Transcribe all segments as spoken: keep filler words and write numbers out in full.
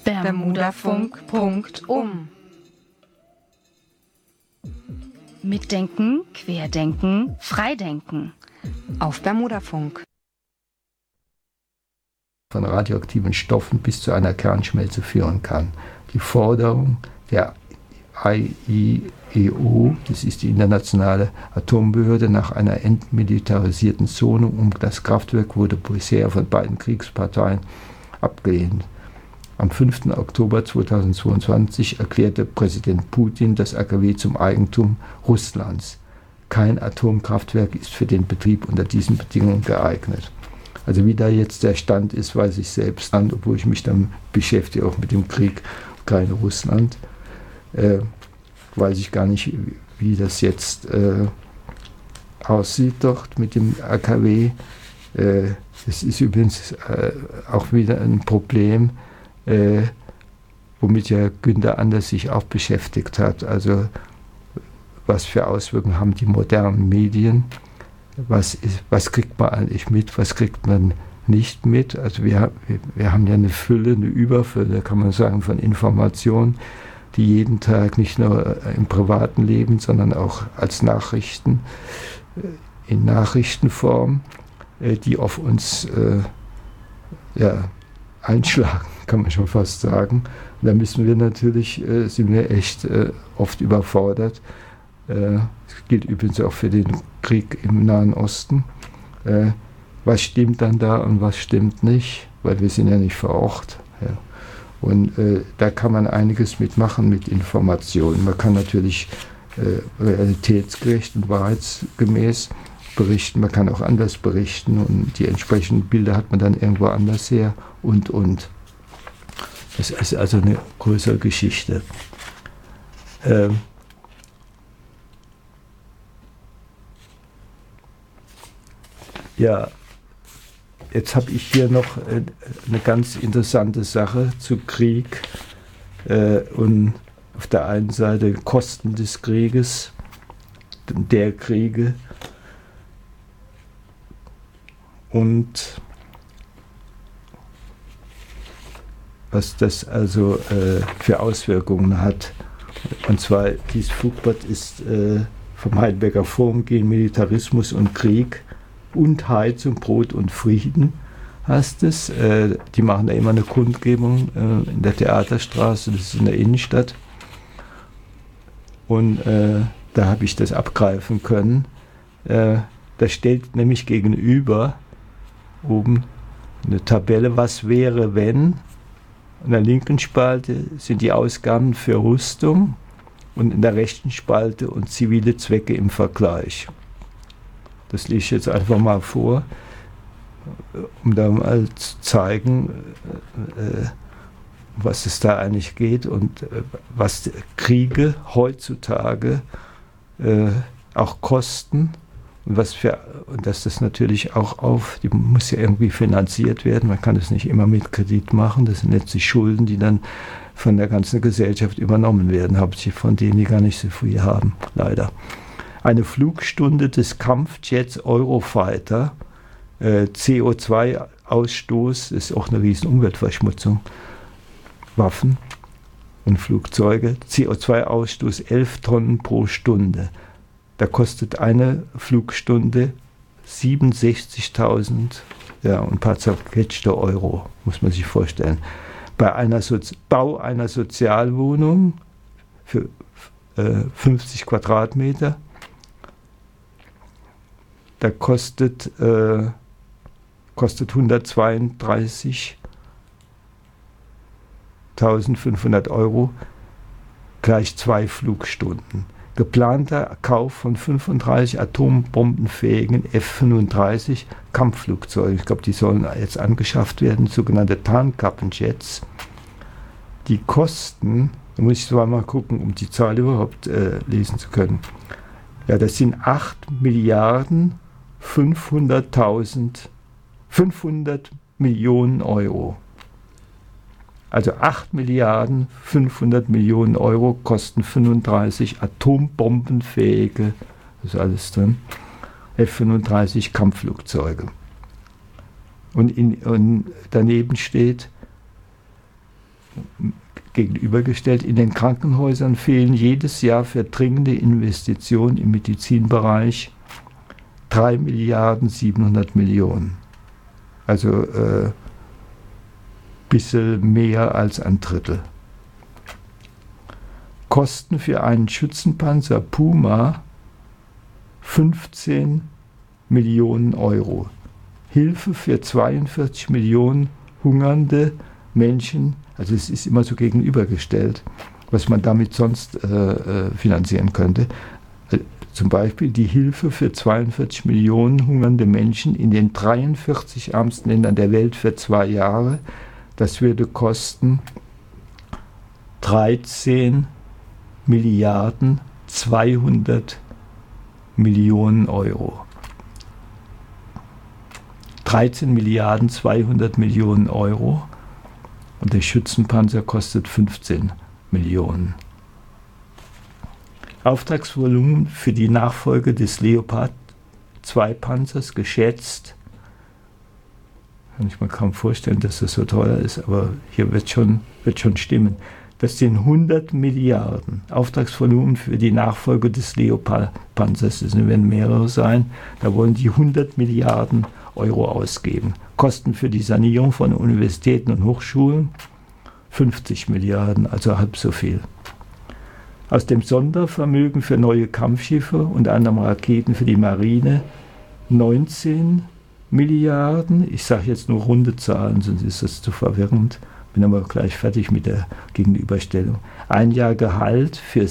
Bermudafunk Punkt um. Mitdenken, Querdenken, Freidenken. Auf Bermudafunk. Von radioaktiven Stoffen bis zu einer Kernschmelze führen kann. Die Forderung der I A E O, das ist die internationale Atombehörde, nach einer entmilitarisierten Zone um das Kraftwerk wurde bisher von beiden Kriegsparteien abgelehnt. Am fünften Oktober zweitausendzweiundzwanzig erklärte Präsident Putin das A K W zum Eigentum Russlands. Kein Atomkraftwerk ist für den Betrieb unter diesen Bedingungen geeignet. Also wie da jetzt der Stand ist, weiß ich selbst an, obwohl ich mich dann beschäftige, auch mit dem Krieg Ukraine-Russland. Äh, weiß ich gar nicht, wie das jetzt äh, aussieht dort mit dem A K W. Äh, das ist übrigens äh, auch wieder ein Problem, äh, womit ja Günther Anders sich auch beschäftigt hat. Also was für Auswirkungen haben die modernen Medien? Was, ist, was kriegt man eigentlich mit, was kriegt man nicht mit? Also wir, wir, wir haben ja eine Fülle, eine Überfülle, kann man sagen, von Informationen, die jeden Tag nicht nur im privaten Leben, sondern auch als Nachrichten, in Nachrichtenform, die auf uns äh, ja, einschlagen, kann man schon fast sagen. Und da müssen wir natürlich, äh, sind wir echt äh, oft überfordert. Das gilt übrigens auch für den Krieg im Nahen Osten. Äh, was stimmt dann da und was stimmt nicht? Weil wir sind ja nicht vor Ort. Ja. Und äh, da kann man einiges mitmachen mit Informationen. Man kann natürlich äh, realitätsgerecht und wahrheitsgemäß berichten. Man kann auch anders berichten und die entsprechenden Bilder hat man dann irgendwo anders her und, und. Das ist also eine größere Geschichte. Ähm, Ja, jetzt habe ich hier noch äh, eine ganz interessante Sache zu Krieg äh, und auf der einen Seite Kosten des Krieges, der Kriege und was das also äh, für Auswirkungen hat. Und zwar, dieses Flugblatt ist äh, vom Heidelberger Forum gegen Militarismus und Krieg und Heizung, Brot und Frieden heißt es. Äh, die machen da immer eine Kundgebung äh, in der Theaterstraße, das ist in der Innenstadt. Und äh, da habe ich das abgreifen können. Äh, da stellt nämlich gegenüber oben eine Tabelle, was wäre, wenn. In der linken Spalte sind die Ausgaben für Rüstung und in der rechten Spalte und zivile Zwecke im Vergleich. Das lese ich jetzt einfach mal vor, um da mal zu zeigen, äh, was es da eigentlich geht und äh, was Kriege heutzutage äh, auch kosten und was für, und dass das natürlich auch auf, die muss ja irgendwie finanziert werden, man kann das nicht immer mit Kredit machen, das sind letztlich Schulden, die dann von der ganzen Gesellschaft übernommen werden, hauptsächlich von denen, die gar nicht so viel haben, leider. Eine Flugstunde des Kampfjets Eurofighter, äh, C O zwei Ausstoß, ist auch eine riesen Umweltverschmutzung, Waffen und Flugzeuge, C O zwei Ausstoß elf Tonnen pro Stunde. Da kostet eine Flugstunde siebenundsechzigtausend, ja, und ein paar zerquetschte Euro, muss man sich vorstellen. Bei einer Sozi- Bau einer Sozialwohnung für äh, fünfzig Quadratmeter, da kostet, äh, kostet hundertzweiunddreißigtausendfünfhundert Euro gleich zwei Flugstunden. Geplanter Kauf von fünfunddreißig atombombenfähigen F fünfunddreißig Kampfflugzeugen. Ich glaube, die sollen jetzt angeschafft werden, sogenannte Tarnkappenjets. Die Kosten, da muss ich zwar mal gucken, um die Zahl überhaupt äh, lesen zu können. Ja, das sind acht Milliarden fünfhunderttausend, fünfhundert Millionen Euro. Also acht Milliarden fünfhundert Millionen Euro kosten fünfunddreißig atombombenfähige, das ist alles drin, F fünfunddreißig Kampfflugzeuge. Und, in, und daneben steht, gegenübergestellt. In den Krankenhäusern fehlen jedes Jahr für dringende Investitionen im Medizinbereich drei Milliarden siebenhundert Millionen. Also ein äh, bisschen mehr als ein Drittel. Kosten für einen Schützenpanzer Puma fünfzehn Millionen Euro. Hilfe für zweiundvierzig Millionen hungernde Menschen, also es ist immer so gegenübergestellt, was man damit sonst äh, finanzieren könnte. Zum Beispiel die Hilfe für zweiundvierzig Millionen hungernde Menschen in den dreiundvierzig ärmsten Ländern der Welt für zwei Jahre. Das würde kosten dreizehn Milliarden zweihundert Millionen Euro. dreizehn Milliarden zweihundert Millionen Euro und der Schützenpanzer kostet fünfzehn Millionen. Auftragsvolumen für die Nachfolge des Leopard zwei Panzers geschätzt. Kann ich mir kaum vorstellen, dass das so teuer ist, aber hier wird schon, wird schon stimmen. Das sind hundert Milliarden Auftragsvolumen für die Nachfolge des Leopard-Panzers. Das werden mehrere sein. Da wollen die hundert Milliarden Euro ausgeben. Kosten für die Sanierung von Universitäten und Hochschulen fünfzig Milliarden, also halb so viel. Aus dem Sondervermögen für neue Kampfschiffe und andere Raketen für die Marine neunzehn Milliarden. Ich sage jetzt nur runde Zahlen, sonst ist das zu verwirrend. Bin aber gleich fertig mit der Gegenüberstellung. Ein Jahr Gehalt für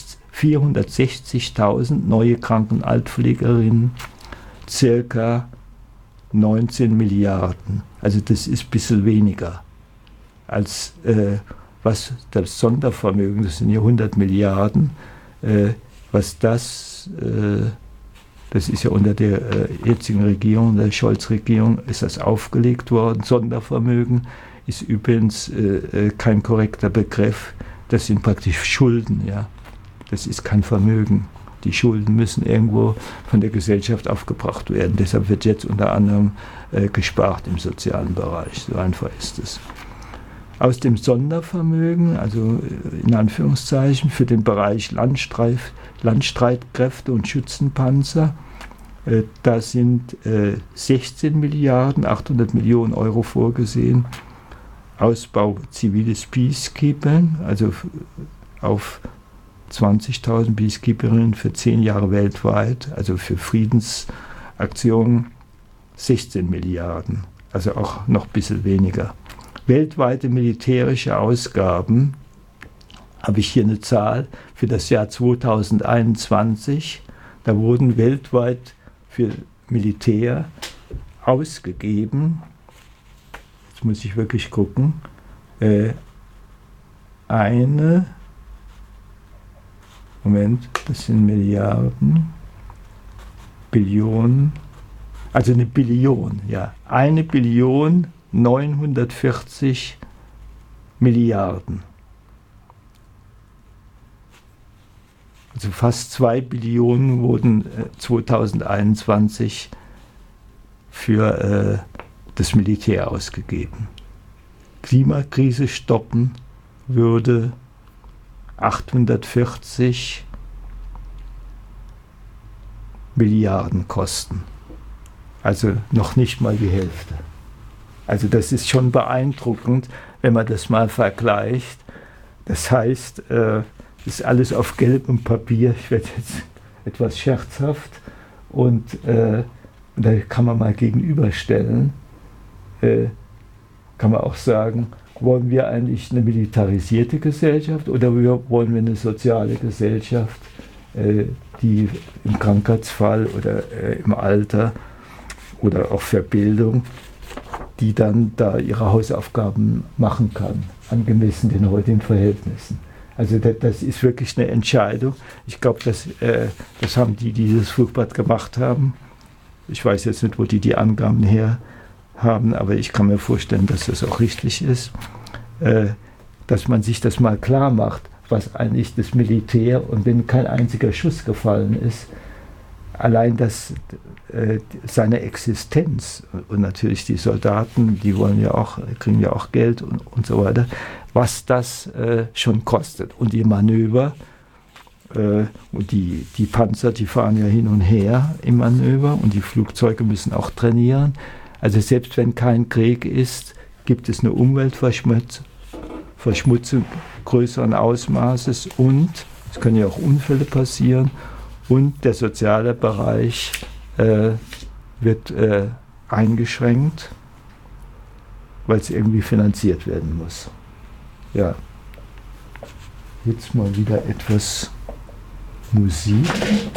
vierhundertsechzigtausend neue Kranken- und Altpflegerinnen, circa neunzehn Milliarden. Also das ist ein bisschen weniger als äh, was das Sondervermögen, das sind ja hundert Milliarden, äh, was das, äh, das ist ja unter der äh, jetzigen Regierung, der Scholz-Regierung, ist das aufgelegt worden. Sondervermögen ist übrigens äh, kein korrekter Begriff, das sind praktisch Schulden, ja. Das ist kein Vermögen. Die Schulden müssen irgendwo von der Gesellschaft aufgebracht werden. Deshalb wird jetzt unter anderem äh, gespart im sozialen Bereich. So einfach ist es. Aus dem Sondervermögen, also in Anführungszeichen, für den Bereich Landstreif, Landstreitkräfte und Schützenpanzer, äh, da sind äh, sechzehn Milliarden achthundert Millionen Euro vorgesehen. Ausbau ziviles Peacekeeping, also auf zwanzigtausend Peacekeeperinnen für zehn Jahre weltweit, also für Friedensaktionen sechzehn Milliarden, also auch noch ein bisschen weniger. Weltweite militärische Ausgaben, habe ich hier eine Zahl für das Jahr zweitausendeinundzwanzig, da wurden weltweit für Militär ausgegeben, jetzt muss ich wirklich gucken, äh, eine, Moment, das sind Milliarden, Billionen, also eine Billion, ja, eine Billion neunhundertvierzig Milliarden. Also fast zwei Billionen wurden äh, zweitausendeinundzwanzig für äh, das Militär ausgegeben. Klimakrise stoppen würde achthundertvierzig Milliarden kosten. Also noch nicht mal die Hälfte. Also das ist schon beeindruckend, wenn man das mal vergleicht. Das heißt, äh, ist alles auf gelbem Papier. Ich werde jetzt etwas scherzhaft und äh, da kann man mal gegenüberstellen. Äh, kann man auch sagen, wollen wir eigentlich eine militarisierte Gesellschaft oder wollen wir eine soziale Gesellschaft, äh, die im Krankheitsfall oder äh, im Alter oder auch für Bildung, die dann da ihre Hausaufgaben machen kann, angemessen den heutigen Verhältnissen. Also das, das ist wirklich eine Entscheidung. Ich glaube, das, äh, das haben die, die dieses Flugblatt gemacht haben. Ich weiß jetzt nicht, wo die die Angaben her haben, aber ich kann mir vorstellen, dass das auch richtig ist, äh, dass man sich das mal klar macht, was eigentlich das Militär, und wenn kein einziger Schuss gefallen ist, allein das, äh, seine Existenz und natürlich die Soldaten, die wollen ja auch, kriegen ja auch Geld und, und so weiter, was das äh, schon kostet. Und die Manöver, äh, und die, die Panzer, die fahren ja hin und her im Manöver und die Flugzeuge müssen auch trainieren. Also selbst wenn kein Krieg ist, gibt es eine Umweltverschmutzung Verschmutzung größeren Ausmaßes und es können ja auch Unfälle passieren und der soziale Bereich äh, wird äh, eingeschränkt, weil es irgendwie finanziert werden muss. Ja, jetzt mal wieder etwas Musik.